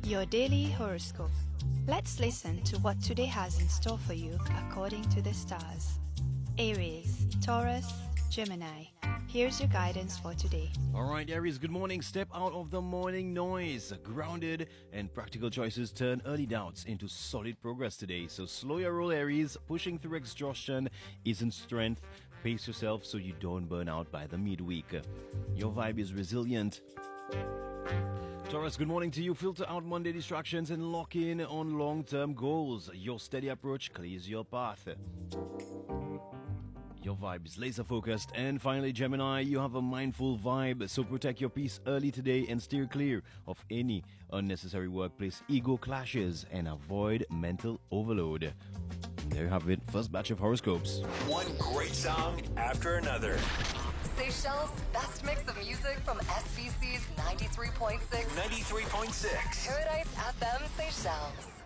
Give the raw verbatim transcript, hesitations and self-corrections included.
Your daily horoscope. Let's listen to what today has in store for you according to the stars. Aries, Taurus, Gemini. Here's your guidance for today. Alright, Aries, good morning. Step out of the morning noise. Grounded and practical choices turn early doubts into solid progress today. So slow your roll, Aries. Pushing through exhaustion isn't strength. Pace yourself so you don't burn out by the midweek. Your vibe is resilient. Taurus, good morning to you. Filter out Monday distractions and lock in on long-term goals. Your steady approach clears your path. Your vibe is laser focused. And finally, Gemini, you have a mindful vibe, so protect your peace early today and steer clear of any unnecessary workplace ego clashes and avoid mental overload. There you have it, first batch of horoscopes. One great song after another. Seychelles' best mix of music from S B C's ninety-three point six. ninety-three point six. Paradise F M Seychelles.